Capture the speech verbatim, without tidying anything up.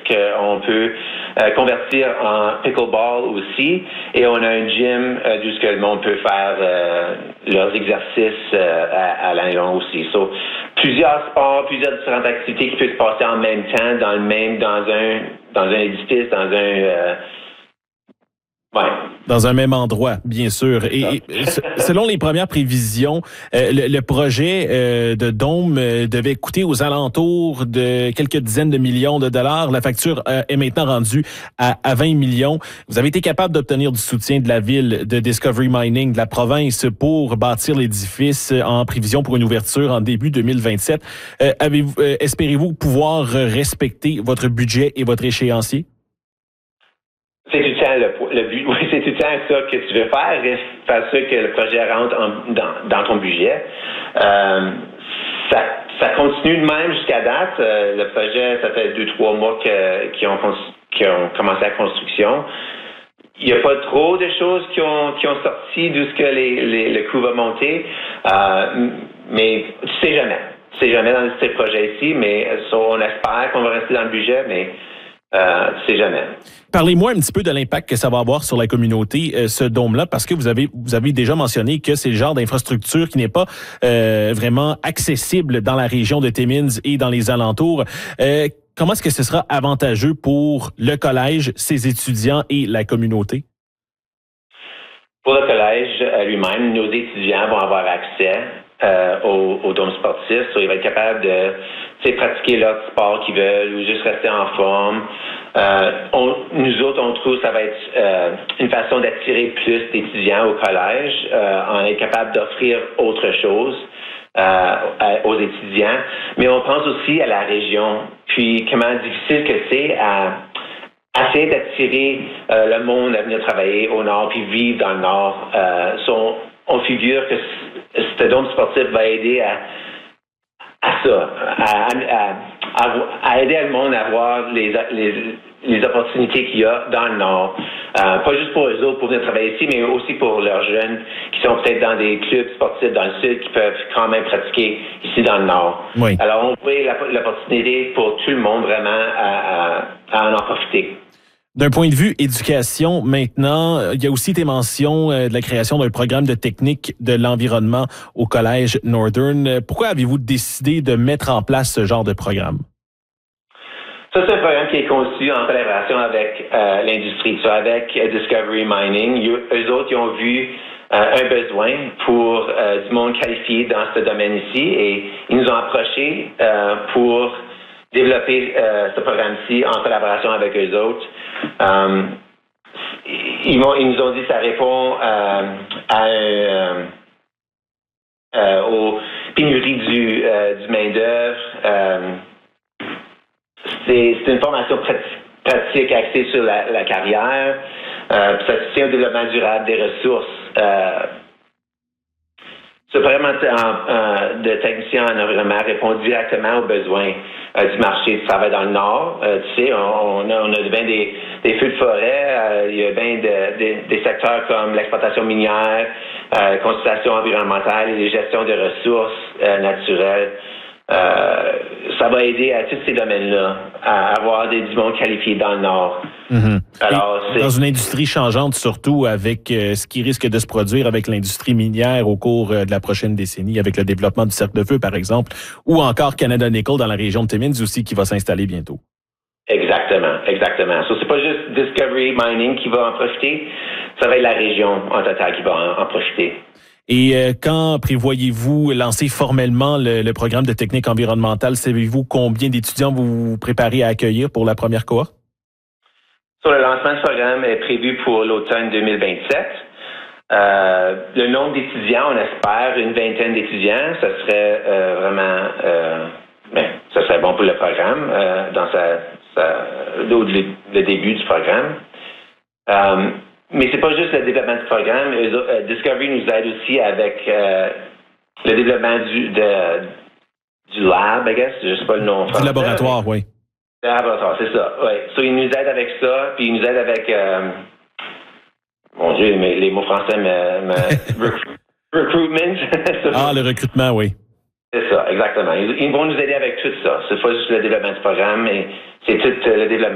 qu'on peut euh, convertir en pickleball aussi. Et on a un gym euh, d'où ce que le monde peut faire euh, leurs exercices euh, à, à l'année longue aussi. So, plusieurs sports, plusieurs différentes activités qui peuvent se passer en même temps, dans le même, dans un, dans un édifice, dans un euh, ouais. Dans un même endroit, bien sûr. Et, et selon les premières prévisions, euh, le, le projet euh, de Dôme euh, devait coûter aux alentours de quelques dizaines de millions de dollars. La facture euh, est maintenant rendue à, à vingt millions. Vous avez été capable d'obtenir du soutien de la ville, de Discovery Mining, de la province pour bâtir l'édifice en prévision pour une ouverture en début deux mille vingt-sept. Euh, avez-vous, euh, espérez-vous pouvoir respecter votre budget et votre échéancier? C'est tout le temps le, le but. Oui, c'est tout le temps ça que tu veux faire, faire sûr que le projet rentre en, dans, dans ton budget. Euh, ça, ça continue de même jusqu'à date. Euh, le projet, ça fait deux, trois mois que, qu'ils ont, qu'ils ont commencé la construction. Il n'y a pas trop de choses qui ont, qui ont sorti d'où ce que les, les, le coût va monter. Euh, mais tu sais jamais. Tu sais jamais dans ce projet-ci, mais ça, on espère qu'on va rester dans le budget, mais Euh, c'est jamais. Parlez-moi un petit peu de l'impact que ça va avoir sur la communauté, euh, ce dôme-là, parce que vous avez vous avez déjà mentionné que c'est le genre d'infrastructure qui n'est pas euh, vraiment accessible dans la région de Timmins et dans les alentours. Euh, comment est-ce que ce sera avantageux pour le collège, ses étudiants et la communauté? Pour le collège lui-même, nos étudiants vont avoir accès euh, au, au dôme sportif. So, ils vont être capables de pratiquer leur sport qu'ils veulent ou juste rester en forme. Euh, on, nous autres, on trouve que ça va être euh, une façon d'attirer plus d'étudiants au collège. Euh, on est capable d'offrir autre chose euh, aux étudiants. Mais on pense aussi à la région. Puis comment difficile que c'est à essayer d'attirer euh, le monde à venir travailler au Nord puis vivre dans le Nord. Euh, so on, on figure que ce dôme sportif va aider à à ça, à, à, à, à aider le monde à avoir les, les, les opportunités qu'il y a dans le Nord. Euh, pas juste pour eux autres pour venir travailler ici, mais aussi pour leurs jeunes qui sont peut-être dans des clubs sportifs dans le Sud qui peuvent quand même pratiquer ici dans le Nord. Oui. Alors, on voit l'opportunité pour tout le monde vraiment à, à, à en profiter. D'un point de vue éducation, maintenant, il y a aussi été mention de la création d'un programme de technique de l'environnement au Collège Northern. Pourquoi avez-vous décidé de mettre en place ce genre de programme? Ça, c'est un programme qui est conçu en collaboration avec euh, l'industrie, soit avec euh, Discovery Mining. Ils, eux autres, ils ont vu euh, un besoin pour euh, du monde qualifié dans ce domaine ici et ils nous ont approchés euh, pour développer euh, ce programme-ci en collaboration avec eux autres. Euh, ils, vont, ils nous ont dit que ça répond euh, à un, euh, euh, aux pénuries du, euh, du main-d'œuvre. Euh, c'est, c'est une formation pratique, pratique axée sur la, la carrière. Euh, ça soutient au développement durable des ressources. Euh, ce programme en, de technicien en environnement répond directement aux besoins euh, du marché du travail dans le Nord. Euh, tu sais, on, on a, on a bien des, des feux de forêt, euh, il y a bien de, de, des secteurs comme l'exploitation minière, euh, consultation environnementale et les gestions des ressources euh, naturelles. Euh, ça va aider à tous ces domaines-là à avoir des, du monde qualifié dans le Nord. Mm-hmm. Alors, c'est... Dans une industrie changeante, surtout avec euh, ce qui risque de se produire avec l'industrie minière au cours euh, de la prochaine décennie, avec le développement du cercle de feu, par exemple, ou encore Canada Nickel dans la région de Timmins aussi qui va s'installer bientôt. Exactement, exactement. So, c'est pas juste Discovery Mining qui va en profiter, ça va être la région en total qui va en, en profiter. Et euh, quand prévoyez-vous lancer formellement le, le programme de technique environnementale? Savez-vous combien d'étudiants vous vous préparez à accueillir pour la première cohorte? Sur le lancement du programme est prévu pour l'automne deux mille vingt-sept. Euh, le nombre d'étudiants, on espère une vingtaine d'étudiants. Ça serait euh, vraiment, euh, ben, ça serait bon pour le programme euh, dans sa, sa le, le début du programme. Euh, Mais c'est pas juste le développement du programme. Discovery nous aide aussi avec euh, le développement du, de, du lab, I guess. Je sais pas le nom français. Du laboratoire, oui. Le laboratoire, c'est ça. Oui. So, ils nous aident avec ça, puis ils nous aident avec... Euh, mon Dieu, mais les mots français me... me recruitment. Ah, le recrutement, oui. C'est ça, exactement. Ils, ils vont nous aider avec tout ça. C'est pas juste le développement du programme, mais c'est tout le développement